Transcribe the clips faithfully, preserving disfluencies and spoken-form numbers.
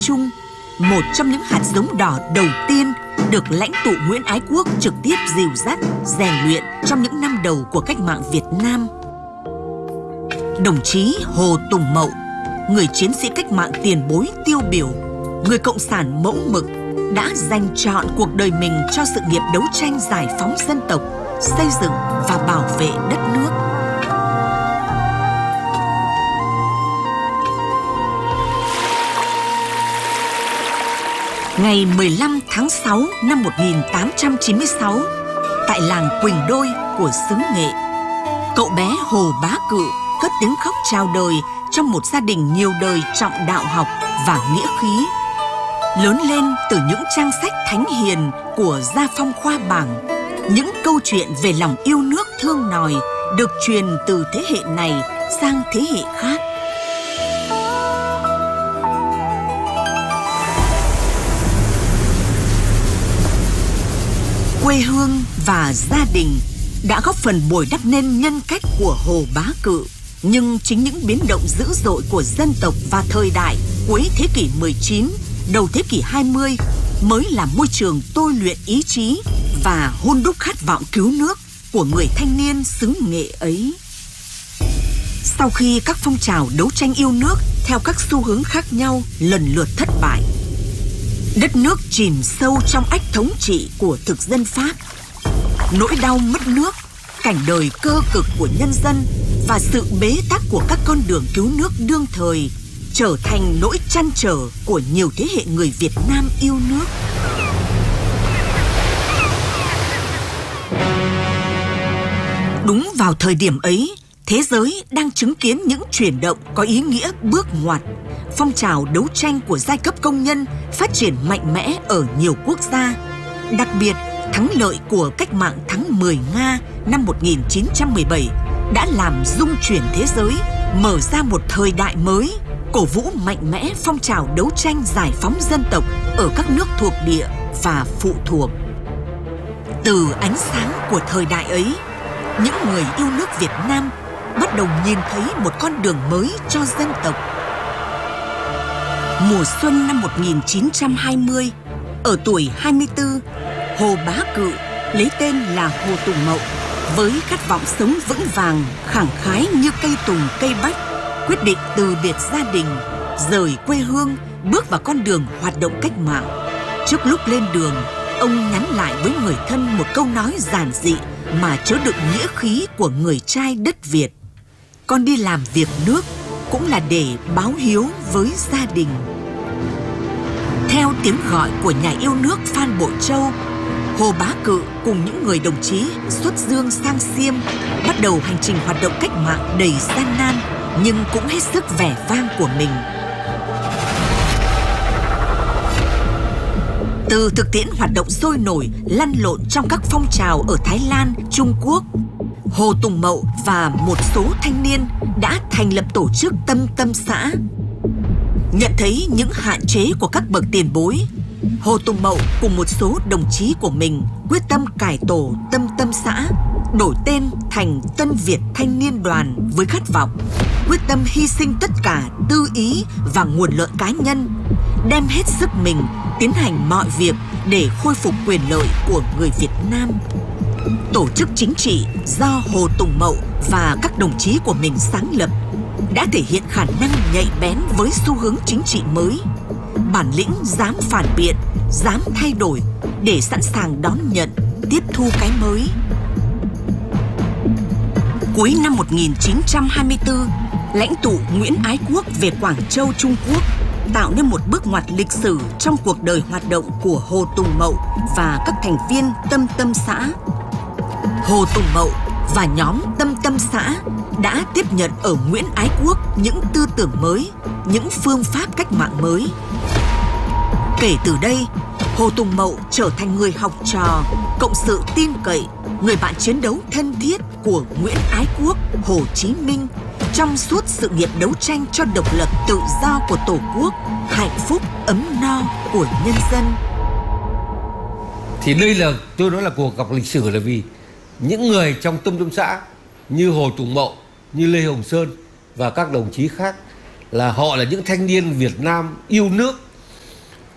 Trung, một trong những hạt giống đỏ đầu tiên được lãnh tụ Nguyễn Ái Quốc trực tiếp dìu dắt, rèn luyện trong những năm đầu của cách mạng Việt Nam. Đồng chí Hồ Tùng Mậu, người chiến sĩ cách mạng tiền bối tiêu biểu, người cộng sản mẫu mực, đã dành trọn cuộc đời mình cho sự nghiệp đấu tranh giải phóng dân tộc, xây dựng và bảo vệ đất nước. Ngày mười lăm tháng sáu năm một nghìn tám trăm chín mươi sáu, tại làng Quỳnh Đôi của xứ Nghệ, cậu bé Hồ Bá Cự cất tiếng khóc chào đời trong một gia đình nhiều đời trọng đạo học và nghĩa khí. Lớn lên từ những trang sách thánh hiền của Gia Phong Khoa Bảng, những câu chuyện về lòng yêu nước thương nòi được truyền từ thế hệ này sang thế hệ khác. Quê hương và gia đình đã góp phần bồi đắp nên nhân cách của Hồ Bá Cự. Nhưng chính những biến động dữ dội của dân tộc và thời đại cuối thế kỷ mười chín, đầu thế kỷ hai mươi mới là môi trường tôi luyện ý chí và hun đúc khát vọng cứu nước của người thanh niên xứ Nghệ ấy. Sau khi các phong trào đấu tranh yêu nước theo các xu hướng khác nhau lần lượt thất bại, đất nước chìm sâu trong ách thống trị của thực dân Pháp. Nỗi đau mất nước, cảnh đời cơ cực của nhân dân và sự bế tắc của các con đường cứu nước đương thời trở thành nỗi trăn trở của nhiều thế hệ người Việt Nam yêu nước. Đúng vào thời điểm ấy, thế giới đang chứng kiến những chuyển động có ý nghĩa bước ngoặt. Phong trào đấu tranh của giai cấp công nhân phát triển mạnh mẽ ở nhiều quốc gia. Đặc biệt, thắng lợi của cách mạng tháng mười Nga năm một nghìn chín trăm mười bảy đã làm rung chuyển thế giới, mở ra một thời đại mới, cổ vũ mạnh mẽ phong trào đấu tranh giải phóng dân tộc ở các nước thuộc địa và phụ thuộc. Từ ánh sáng của thời đại ấy, những người yêu nước Việt Nam bắt đầu nhìn thấy một con đường mới cho dân tộc. Mùa xuân năm một nghìn chín trăm hai mươi, ở tuổi hai mươi tư, Hồ Bá Cự lấy tên là Hồ Tùng Mậu, với khát vọng sống vững vàng, khẳng khái như cây tùng cây bách, quyết định từ biệt gia đình, rời quê hương, bước vào con đường hoạt động cách mạng. Trước lúc lên đường, ông nhắn lại với người thân một câu nói giản dị mà chứa đựng nghĩa khí của người trai đất Việt: con đi làm việc nước cũng là để báo hiếu với gia đình. Theo tiếng gọi của nhà yêu nước Phan Bội Châu, Hồ Bá Cự cùng những người đồng chí xuất dương sang Xiêm bắt đầu hành trình hoạt động cách mạng đầy gian nan nhưng cũng hết sức vẻ vang của mình. Từ thực tiễn hoạt động sôi nổi, lăn lộn trong các phong trào ở Thái Lan, Trung Quốc, Hồ Tùng Mậu và một số thanh niên đã thành lập tổ chức Tâm Tâm xã. Nhận thấy những hạn chế của các bậc tiền bối, Hồ Tùng Mậu cùng một số đồng chí của mình quyết tâm cải tổ Tâm Tâm xã, đổi tên thành Tân Việt Thanh Niên Đoàn với khát vọng quyết tâm hy sinh tất cả tư ý và nguồn lợi cá nhân, đem hết sức mình tiến hành mọi việc để khôi phục quyền lợi của người Việt Nam. Tổ chức chính trị do Hồ Tùng Mậu và các đồng chí của mình sáng lập đã thể hiện khả năng nhạy bén với xu hướng chính trị mới, bản lĩnh dám phản biện, dám thay đổi để sẵn sàng đón nhận, tiếp thu cái mới. Cuối năm một nghìn chín trăm hai mươi tư, lãnh tụ Nguyễn Ái Quốc về Quảng Châu, Trung Quốc, tạo nên một bước ngoặt lịch sử trong cuộc đời hoạt động của Hồ Tùng Mậu và các thành viên Tâm Tâm xã. Hồ Tùng Mậu và nhóm Tâm Tâm xã đã tiếp nhận ở Nguyễn Ái Quốc những tư tưởng mới, những phương pháp cách mạng mới. Kể từ đây, Hồ Tùng Mậu trở thành người học trò, cộng sự tin cậy, người bạn chiến đấu thân thiết của Nguyễn Ái Quốc, Hồ Chí Minh trong suốt sự nghiệp đấu tranh cho độc lập tự do của Tổ quốc, hạnh phúc ấm no của nhân dân. Thì đây là, tôi nói là cuộc gặp lịch sử, là vì những người trong Tâm Tâm xã như Hồ Tùng Mậu, như Lê Hồng Sơn và các đồng chí khác, là họ là những thanh niên Việt Nam yêu nước,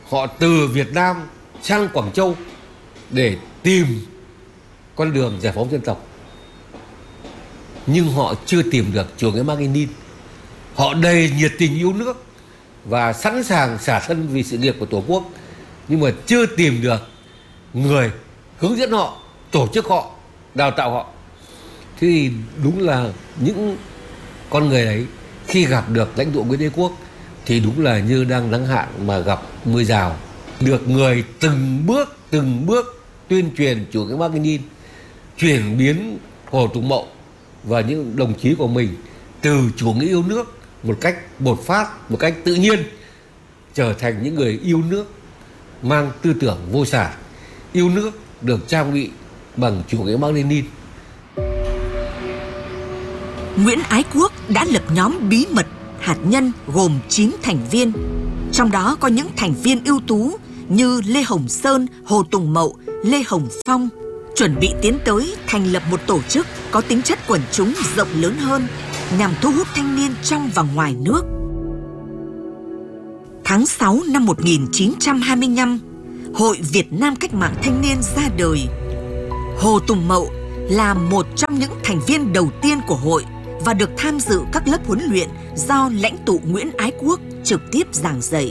họ từ Việt Nam sang Quảng Châu để tìm con đường giải phóng dân tộc. Nhưng họ chưa tìm được chủ nghĩa Mác Lênin. Họ đầy nhiệt tình yêu nước và sẵn sàng xả thân vì sự nghiệp của Tổ quốc, nhưng mà chưa tìm được người hướng dẫn họ, tổ chức họ, đào tạo họ. Thế thì đúng là những con người ấy khi gặp được lãnh tụ Nguyễn Ái Quốc thì đúng là như đang nắng hạn mà gặp mưa rào. Được người từng bước từng bước tuyên truyền chủ nghĩa Mác Lênin, chuyển biến Hồ Tùng Mậu và những đồng chí của mình từ chủ nghĩa yêu nước một cách bột phát, một cách tự nhiên, trở thành những người yêu nước mang tư tưởng vô sản, yêu nước được trang bị bằng chủ nghĩa Mác Lênin. Nguyễn Ái Quốc đã lập nhóm bí mật hạt nhân gồm chín thành viên, trong đó có những thành viên ưu tú như Lê Hồng Sơn, Hồ Tùng Mậu, Lê Hồng Phong, chuẩn bị tiến tới thành lập một tổ chức có tính chất quần chúng rộng lớn hơn nhằm thu hút thanh niên trong và ngoài nước. Tháng sáu năm một nghìn chín trăm hai mươi lăm, Hội Việt Nam Cách mạng Thanh niên ra đời. Hồ Tùng Mậu là một trong những thành viên đầu tiên của hội và được tham dự các lớp huấn luyện do lãnh tụ Nguyễn Ái Quốc trực tiếp giảng dạy.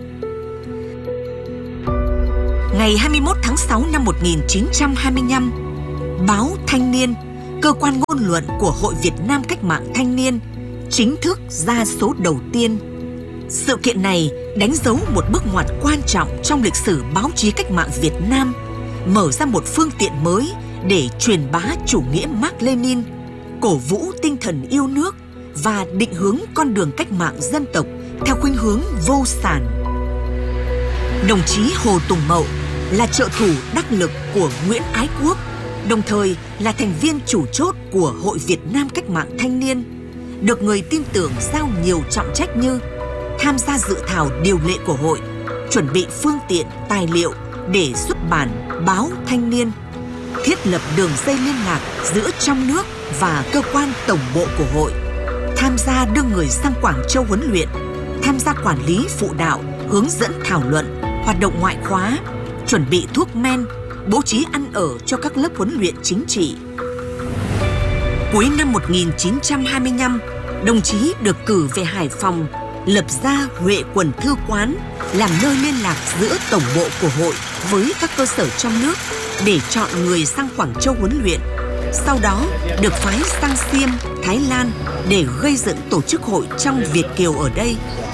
Ngày hai mươi mốt tháng sáu năm một nghìn chín trăm hai mươi lăm, báo Thanh niên, cơ quan ngôn luận của Hội Việt Nam Cách mạng Thanh niên, chính thức ra số đầu tiên. Sự kiện này đánh dấu một bước ngoặt quan trọng trong lịch sử báo chí cách mạng Việt Nam, mở ra một phương tiện mới để truyền bá chủ nghĩa Mác Lênin, cổ vũ tinh thần yêu nước và định hướng con đường cách mạng dân tộc theo khuynh hướng vô sản. Đồng chí Hồ Tùng Mậu là trợ thủ đắc lực của Nguyễn Ái Quốc, đồng thời là thành viên chủ chốt của Hội Việt Nam Cách mạng Thanh niên, được người tin tưởng giao nhiều trọng trách như tham gia dự thảo điều lệ của hội, chuẩn bị phương tiện, tài liệu để xuất bản báo Thanh niên, thiết lập đường dây liên lạc giữa trong nước và cơ quan tổng bộ của hội, tham gia đưa người sang Quảng Châu huấn luyện, tham gia quản lý phụ đạo, hướng dẫn thảo luận, hoạt động ngoại khóa, chuẩn bị thuốc men, bố trí ăn ở cho các lớp huấn luyện chính trị. Cuối năm một nghìn chín trăm hai mươi lăm, đồng chí được cử về Hải Phòng, lập ra Huệ Quần Thư Quán làm nơi liên lạc giữa tổng bộ của hội với các cơ sở trong nước để chọn người sang Quảng Châu huấn luyện. Sau đó được phái sang Xiêm, Thái Lan để gây dựng tổ chức hội trong Việt kiều ở đây.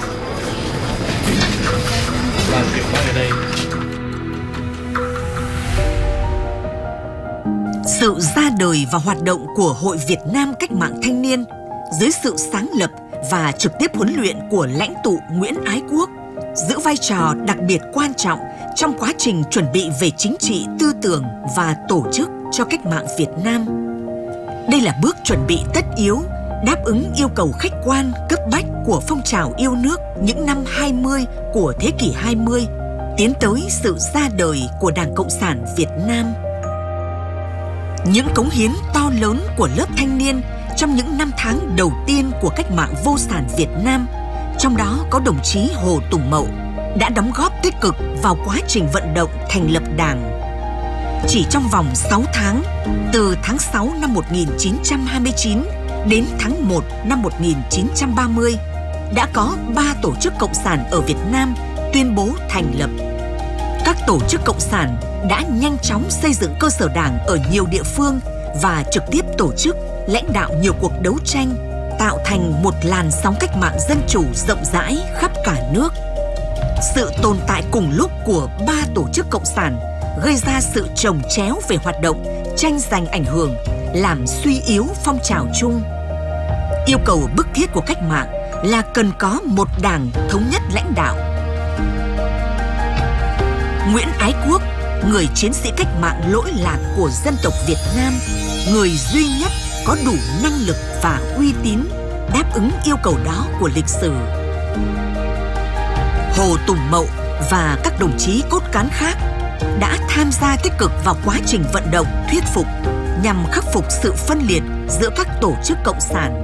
Sự ra đời và hoạt động của Hội Việt Nam Cách mạng Thanh niên dưới sự sáng lập và trực tiếp huấn luyện của lãnh tụ Nguyễn Ái Quốc giữ vai trò đặc biệt quan trọng trong quá trình chuẩn bị về chính trị, tư tưởng và tổ chức cho cách mạng Việt Nam. Đây là bước chuẩn bị tất yếu đáp ứng yêu cầu khách quan cấp bách của phong trào yêu nước những năm hai mươi của thế kỷ hai mươi, tiến tới sự ra đời của Đảng Cộng sản Việt Nam. Những cống hiến to lớn của lớp thanh niên trong những năm tháng đầu tiên của cách mạng vô sản Việt Nam, trong đó có đồng chí Hồ Tùng Mậu, đã đóng góp tích cực vào quá trình vận động thành lập Đảng. Chỉ trong vòng sáu tháng, từ tháng sáu năm một nghìn chín trăm hai mươi chín đến tháng một năm một nghìn chín trăm ba mươi, đã có ba tổ chức cộng sản ở Việt Nam tuyên bố thành lập. Các tổ chức cộng sản đã nhanh chóng xây dựng cơ sở đảng ở nhiều địa phương và trực tiếp tổ chức, lãnh đạo nhiều cuộc đấu tranh, tạo thành một làn sóng cách mạng dân chủ rộng rãi khắp cả nước. Sự tồn tại cùng lúc của ba tổ chức cộng sản gây ra sự chồng chéo về hoạt động, tranh giành ảnh hưởng, làm suy yếu phong trào chung. Yêu cầu bức thiết của cách mạng là cần có một đảng thống nhất lãnh đạo. Nguyễn Ái Quốc, người chiến sĩ cách mạng lỗi lạc của dân tộc Việt Nam, người duy nhất có đủ năng lực và uy tín đáp ứng yêu cầu đó của lịch sử. Hồ Tùng Mậu và các đồng chí cốt cán khác đã tham gia tích cực vào quá trình vận động thuyết phục nhằm khắc phục sự phân liệt giữa các tổ chức cộng sản.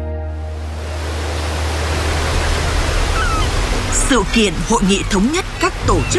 Sự kiện Hội nghị thống nhất các tổ chức